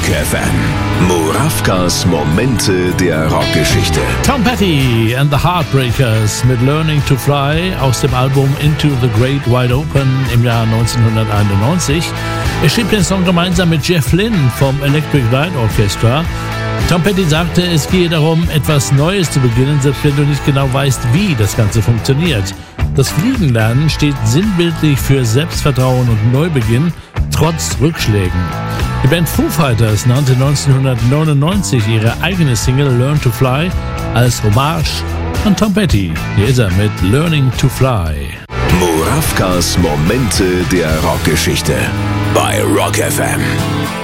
Rock FM. Murawkas Momente der Rockgeschichte. Tom Petty and the Heartbreakers mit Learning to Fly aus dem Album Into the Great Wide Open im Jahr 1991. Er schrieb den Song gemeinsam mit Jeff Lynne vom Electric Light Orchestra. Tom Petty sagte, es gehe darum, etwas Neues zu beginnen, selbst wenn du nicht genau weißt, wie das Ganze funktioniert. Das Fliegenlernen steht sinnbildlich für Selbstvertrauen und Neubeginn, trotz Rückschlägen. Die Band Foo Fighters nannte 1999 ihre eigene Single Learn to Fly als Hommage an Tom Petty. Hier ist er mit Learning to Fly. Murawkas Momente der Rockgeschichte bei Rock FM.